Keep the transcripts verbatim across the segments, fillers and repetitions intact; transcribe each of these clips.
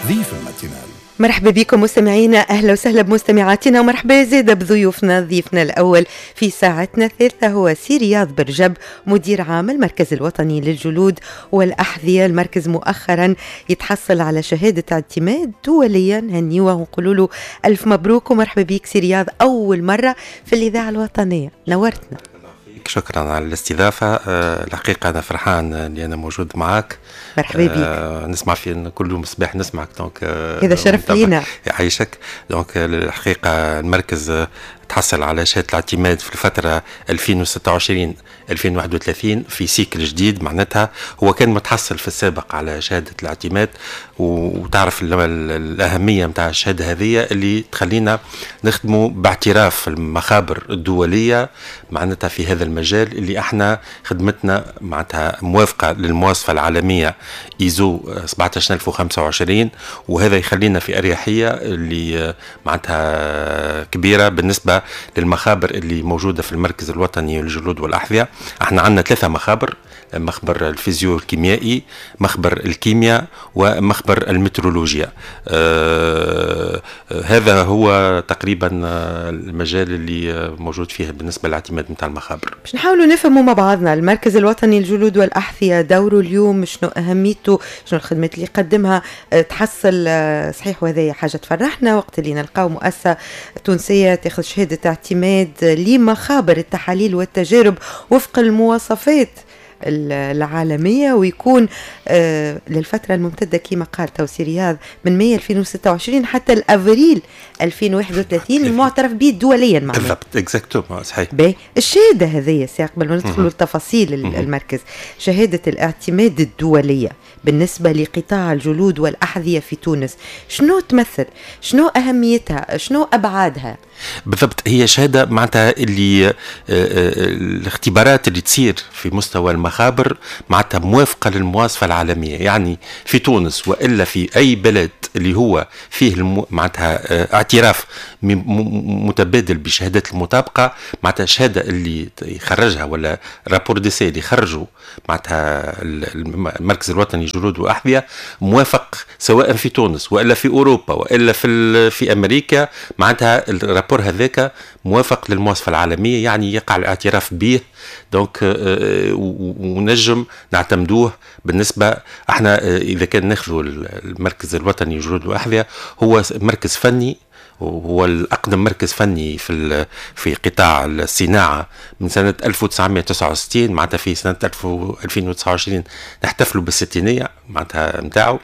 ضيف الماتينال. مرحبا بكم مستمعينا، أهلا وسهلا بمستمعاتنا، ومرحبا زيادة بضيوفنا. ضيفنا الأول في ساعتنا الثالثة هو سي رياض برجب، مدير عام المركز الوطني للجلود والأحذية. المركز مؤخرا يتحصل على شهادة اعتماد دوليا، هنيوه ونقول له ألف مبروك ومرحبا بك سي رياض، أول مرة في الإذاعة الوطنية، نورتنا. شكرا على الاستضافة. أه الحقيقة أنا فرحان اللي أنا موجود معك. مرحبا بك. أه نسمع في كل يوم صباح نسمعك، دونك أه هذا شرف لينا. يعيشك. دونك الحقيقة المركز تحصل على شهادة الاعتماد في الفترة ألفين وستة وعشرين ألفين وواحد وثلاثين في سيكل جديد. معناتها هو كان متحصل في السابق على شهادة الاعتماد، وتعرف الأهمية متاع الشهادة هذه اللي تخلينا نخدموا باعتراف المخابر الدولية معناتها في هذا المجال اللي احنا خدمتنا معناتها موافقة للمواصفة العالمية إيزو سبعة عشر ألف وخمسة وعشرين، وهذا يخلينا في أريحية اللي معناتها كبيرة بالنسبة للمخابر اللي موجودة في المركز الوطني للجلود والأحذية. احنا عندنا ثلاثة مخابر: مخبر الفيزيو الكيميائي، مخبر الكيمياء، ومخبر المترولوجيا. آه هذا هو تقريبا المجال اللي موجود فيه بالنسبة للاعتماد متاع المخابر. باش نحاولوا نفهموا مع بعضنا المركز الوطني للجلود والأحذية، دوره اليوم شنو أهميته، شنو الخدمات اللي يقدمها، تحصل صحيح وهذا حاجة تفرحنا وقت اللي نلقاو مؤسسة تونسية تاخذ شهادة اعتماد لمخابر التحاليل والتجارب وفق المواصفات العالمية، ويكون آه للفترة الممتدة كما قال توسي رياض من مايو ألفين وستة وعشرين حتى الأفريل ألفين وواحد وثلاثين المعترف به دوليا. بالضبط، اكزاكتوم، صحيح. باهي، الشهادة هذه سي قبل ما ندخلوا لتفاصيل المركز، شهادة الاعتماد الدولية بالنسبة لقطاع الجلود والأحذية في تونس شنو تمثل؟ شنو أهميتها؟ شنو أبعادها؟ بالضبط، هي شهادة معناتها اللي اه اه الاختبارات اللي تصير في مستوى المخابر معناتها موافقة للمواصفة العالمية. يعني في تونس وإلا في أي بلد اللي هو فيه الم... معناتها اه اعتراف م... متبادل بشهادات المطابقة، معناتها الشهادة اللي يخرجها ولا رابور دي سي اللي يخرجوا معناتها المركز الوطني للجلود والأحذية موافق سواء في تونس وإلا في أوروبا وإلا في ال... في أمريكا، معناتها الرابور هذاك موافق للمواصفة العالمية، يعني يقع الاعتراف به. دونك ونجم نعتمدوه. بالنسبة احنا اذا كان ناخذوا المركز الوطني للجلود والأحذية هو مركز فني، وهو الأقدم مركز فني في في قطاع الصناعة من سنة ألف وتسعمائة وتسعة وستين. معناتها في سنة ألفين وتسعة وعشرين نحتفلوا بالستينية معناتها متاعه،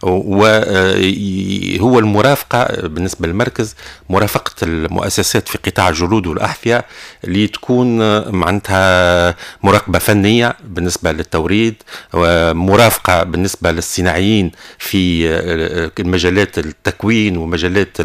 وهو المرافقة بالنسبة للمركز مرافقة المؤسسات في قطاع الجلود والأحذية اللي تكون معناتها مراقبة فنية بالنسبة للتوريد، ومرافقة بالنسبة للصناعيين في مجالات التكوين ومجالات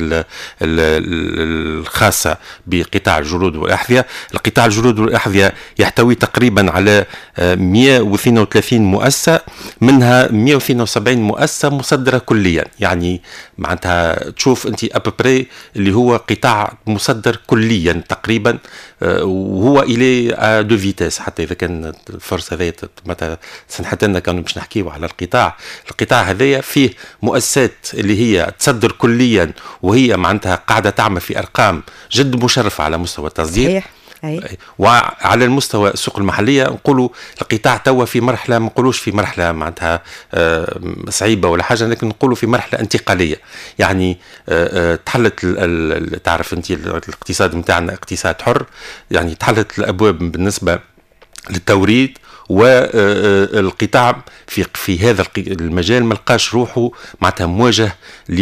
الخاصة بقطاع الجلود والأحذية. القطاع الجلود والأحذية يحتوي تقريبا على مئة واثنين وثلاثين مؤسسة، منها مئة واثنين وسبعين مؤسسة مصدرة كليا. يعني معناتها تشوف أنت أبري اللي هو قطاع مصدر كليا تقريبا، وهو إلي دو فيتاس. حتى إذا كان الفرصة هذه متى سنحت لنا كانوا باش نحكيو على القطاع القطاع هذايا فيه مؤسسات اللي هي تصدر كليا وهي معناتها قاعدة تعمل في أرقام جد مشرفة على مستوى التصدير. أي. وعلى المستوى السوق المحلية نقولوا القطاع توا في مرحلة، ما نقولوش في مرحلة معناتها صعيبة ولا حاجة، لكن نقولوا في مرحلة انتقالية. يعني تحلت تعرف انت الاقتصاد متاعنا اقتصاد حر، يعني تحلت الأبواب بالنسبة للتوريد، والقطاع في في هذا المجال ما لقاش روحه معناتها مواجه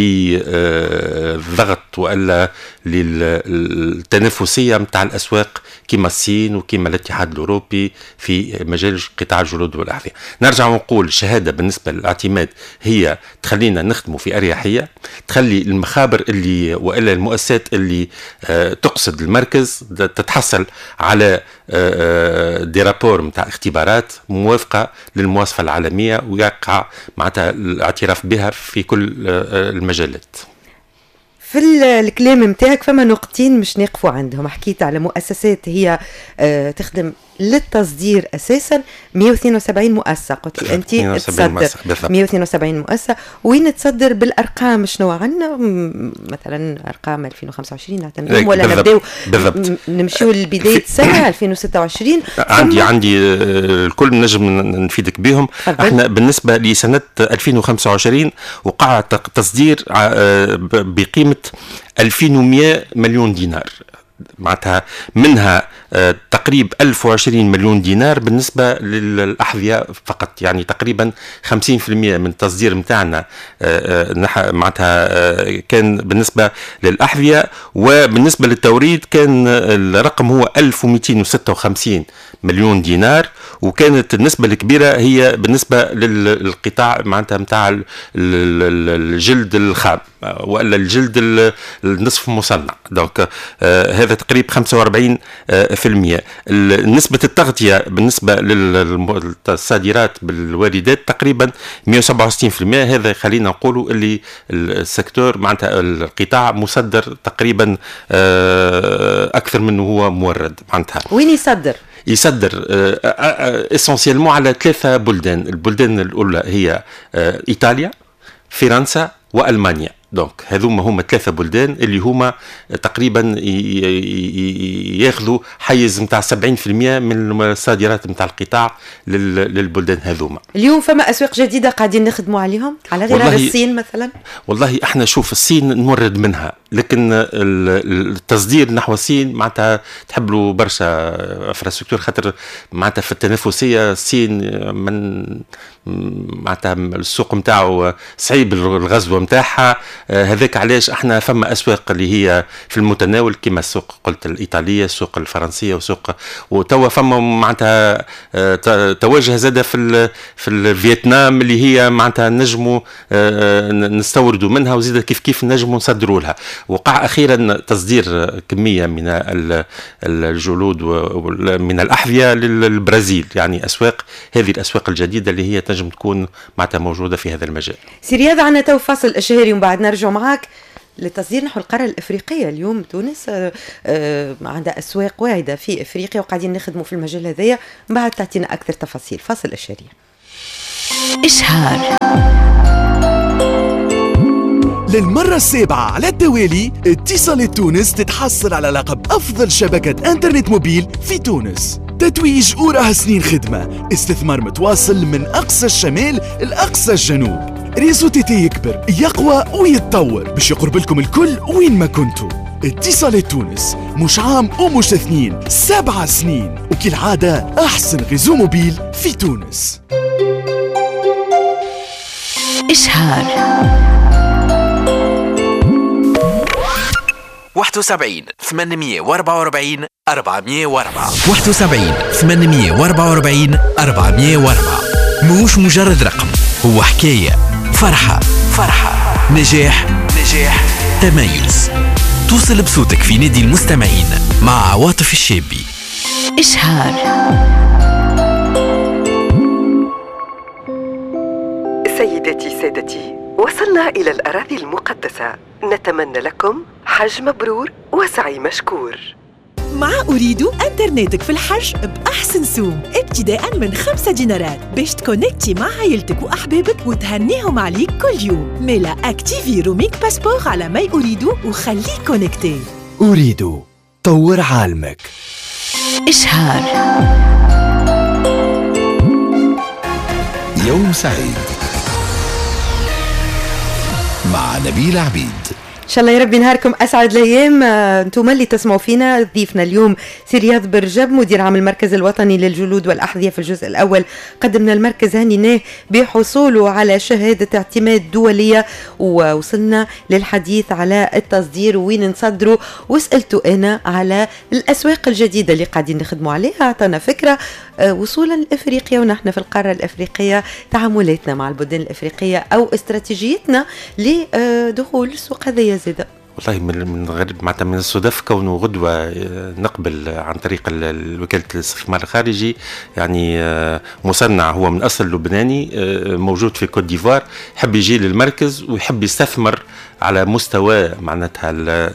للضغط والا للتنافسيه نتاع الاسواق كما الصين وكما الاتحاد الاوروبي في مجال قطاع الجلود والاحذيه. نرجع ونقول الشهاده بالنسبه للاعتماد هي تخلينا نخدموا في اريحيه، تخلي المخابر اللي والا المؤسسات اللي تقصد المركز تتحصل على دي رابور نتاع اختبارات موافقه للمواصفه العالميه ويقع معناتها الاعتراف بها في كل المجالات. في الكلام متاعك فما نقطتين مش نقفوا عندهم. حكيت على مؤسسات هي آه تخدم للتصدير اساسا مئة واثنين وسبعين مؤسسه، قلت لي انت تصدر مئة واثنين وسبعين مؤسسه. وين تصدر بالارقام شنو عندنا؟ مثلا ارقام ألفين وخمسة وعشرين نعطيهم ولا نبداو نمشيو لبدايه سنه ألفين وستة وعشرين؟ عندي عندي الكل نجم نفيدك بهم. احنا بالنسبه لسنه ألفين وخمسة وعشرين وقع تصدير بقيمه ألفين ومئة مليون دينار، معناتها منها آه تقريب ألف وعشرين مليون دينار بالنسبة للأحذية فقط، يعني تقريبا خمسين بالمئة من التصدير متاعنا آه آه معناتها آه كان بالنسبة للأحذية. وبالنسبة للتوريد كان الرقم هو ألف ومئتين وستة وخمسين مليون دينار، وكانت النسبة الكبيرة هي بالنسبة للقطاع معناتها متاع الجلد الخام ولا الجلد النصف مصنع. دونك آه هذا تقريبا خمسة وأربعين بالمئة. نسبة التغطية بالنسبة للصادرات بالواردات تقريبا مئة وسبعة وستين بالمئة. هذا خلينا نقولوا اللي السيكتور معناتها القطاع مصدر تقريبا آه أكثر منه هو مورد. معناتها وين يصدر؟ يصدر اسونسيالمون على ثلاثة بلدان. البلدان الأولى هي إيطاليا، فرنسا وألمانيا. دونك هذوما هما ثلاثة بلدان اللي هما تقريبا ياخذوا حيز نتاع سبعين بالمئة من الصادرات نتاع القطاع للبلدان هذوما. اليوم فما أسواق جديدة قاعدين نخدموا عليهم على غير الصين مثلا؟ والله احنا شوف الصين نورد منها، لكن التصدير نحو الصين معناتها تحب له برشا انفراستركتور، خاطر معناتها في التنافسية الصين من معناتها السوق نتاعو صعيب الغزوة نتاعها. هذاك علاش احنا فما اسواق اللي هي في المتناول كما السوق قلت الايطاليه، السوق الفرنسيه، وسوق وتوا فما معناتها توجه زاده في في الفيتنام اللي هي معناتها نجموا نستوردوا منها وزيد كيف كيف نجموا نصدروا لها. وقع اخيرا تصدير كميه من الجلود ومن الاحذيه للبرازيل، يعني اسواق هذه الاسواق الجديده اللي هي تنجم تكون معناتها موجوده في هذا المجال. سي رياض عندنا تو فاصل الشهري ومن بعد نرجع معك للتصدير نحو القارة الإفريقية. اليوم تونس آآ آآ عندها أسواق واعدة في إفريقيا وقاعدين نخدموا في المجال هذايا. من بعد تعطينا أكثر تفاصيل. فاصل الشهري. إشهار للمرة السابعة على التوالي اتصالات تونس تتحصل على لقب أفضل شبكة إنترنت موبيل في تونس. تتويج وراها سنين خدمة، استثمار متواصل من أقصى الشمال لأقصى الجنوب. ريزو تيتي يكبر يقوى ويتطور باش يقرب لكم الكل وين ما كنتوا. اتصالات تونس مش عام ومش اثنين، سبعة سنين، وكالعادة أحسن ريزو موبيل في تونس. إشهار واحد وسبعين ثمانمئة وأربعة وأربعين أربعمئة وأربعة واحد وسبعين ثمانمئة وأربعة وأربعين أربعمئة وأربعة. موش مجرد رقم، هو حكاية، فرحة فرحة، نجاح نجاح، تميز. توصل بصوتك في نادي المستمعين مع عواطف الشابي. إشهار سيدتي سادتي، وصلنا إلى الأراضي المقدسة. نتمنى لكم حج مبرور وسعي مشكور. مع أريد أنترنتك في الحج بأحسن سوم ابتداء من خمسة دينارات باش تكونكتي مع عائلتك وأحبابك وتهنيهم عليك كل يوم. ميلا أكتيفي روميك باسبور على ماي أريد وخليك كونكتي. أريد طور عالمك. إشهار يوم سعيد مع نبيل عبيد. إن شاء الله يا ربي نهاركم أسعد الأيام. أنتم اللي تسمعوا فينا. ضيفنا اليوم سي رياض برجب مدير عام المركز الوطني للجلود والأحذية. في الجزء الأول قدمنا المركز هنيناه بحصوله على شهادة اعتماد دولية، ووصلنا للحديث على التصدير وين نصدروا، وسألته أنا على الأسواق الجديدة اللي قاعدين نخدموا عليها. أعطانا فكرة وصولا لإفريقيا ونحن في القارة الإفريقية، تعاملاتنا مع البلدان الإفريقية أو استراتيجيتنا لدخول السوق هذه زيادة. والله من من غير معناتها من الصدف كونه غدوة نقبل عن طريق وكالة الاستثمار الخارجي، يعني مصنع هو من أصل لبناني موجود في كوت ديفوار، يحب يجي للمركز ويحب يستثمر على مستوى معناتها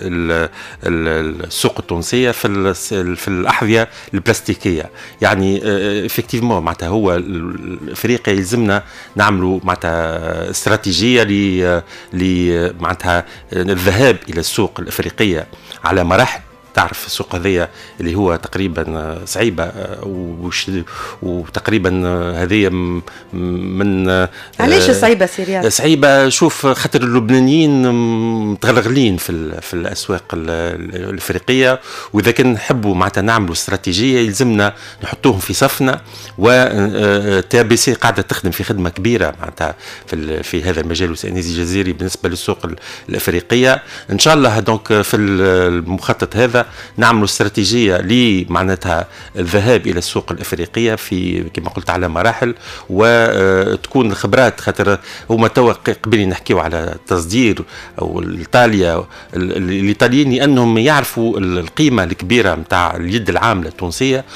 السوق التونسيه في في الاحذيه البلاستيكيه. يعني افكتيفمون معناتها هو افريقيا يلزمنا نعملوا معناتها استراتيجيه ل معناتها الذهاب الى السوق الافريقيه على مراحل. تعرف السوق هذيا اللي هو تقريبا صعيبه وتقريبا هذيا من علاش صعيبه سيريال؟ صعيبه شوف خاطر اللبنانيين متغلغلين في في الاسواق الافريقيه، واذا كان نحبوا معناتها نعملوا استراتيجيه يلزمنا نحطوهم في صفنا. و تي بي سي قاعده تخدم في خدمه كبيره معناتها في في هذا المجال والسينيزي الجزائري بالنسبه للسوق الافريقيه. ان شاء الله دونك في المخطط هذا نعملوا استراتيجيه لمعناتها الذهاب الى السوق الافريقيه في كما قلت على مراحل، وتكون خبرات خاطر هما توا قبل نحكيو على التصدير او ايطاليا الايطاليين لانهم يعرفوا القيمه الكبيره نتاع اليد العامله التونسيه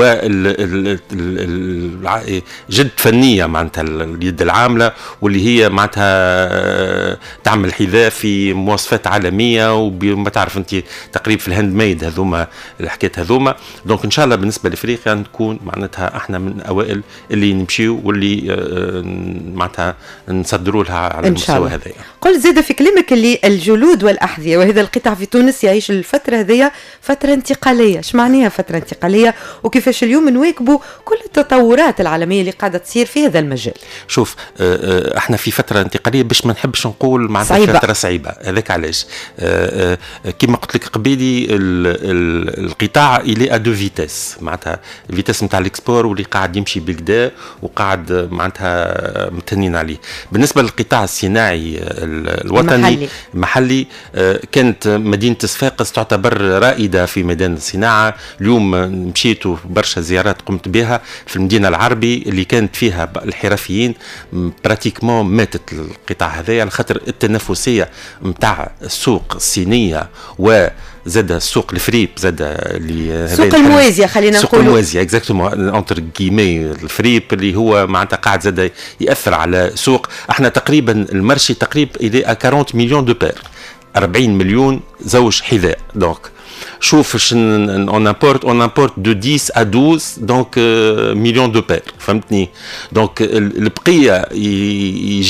وجد فنيه معناتها اليد العامله واللي هي معناتها تعمل حذاء في مواصفات عالميه وما تعرف انت تقريبا في الهاند ميد هذوما الحكايات هذوما. دونك ان شاء الله بالنسبه لافريقيا نكون معناتها احنا من اوائل اللي نمشيو واللي معناتها نصدروا لها على المستوى هذا. قل زيد في كلامك اللي الجلود والاحذيه وهذا القطاع في تونس يعيش الفتره هذه فتره انتقاليه. ايش معناها فتره انتقاليه وكيفاش اليوم نواكبوا كل التطورات العالميه اللي قاعده تصير في هذا المجال؟ شوف احنا في فتره انتقاليه باش ما نحبش نقول معناتها فتره صعيبه. هذاك علاش كما قلت لك قبيلي القطاع الى ا دو فيتيس معناتها الفيتيس نتاع الاكسبور واللي قاعد يمشي بالكدا وقاعد معناتها متنين عليه. بالنسبه للقطاع الصناعي الوطني المحلي, المحلي كانت مدينه صفاقس تعتبر رائده في ميدان الصناعه. اليوم مشيت برشا زيارات قمت بها في المدينه العربي اللي كانت فيها الحرفيين براتيكمون ماتت القطاع هذا على خاطر التنافسيه نتاع السوق الصينيه و زاد السوق الفريب زاد اللي سوق الموازيه خلينا نقول سوق الموازيه اكزاكتومون انتر كيمي الفريب اللي هو معناتها قاعد زاد ياثر على سوق. احنا تقريبا المارشي تقريبا الى أربعين مليون دو بير أربعين مليون زوج حذاء. دونك شوف شن اون امبورت اون امبورت دو دix à douze دونك مليون دو بير فهمتني. دونك البقيه يجي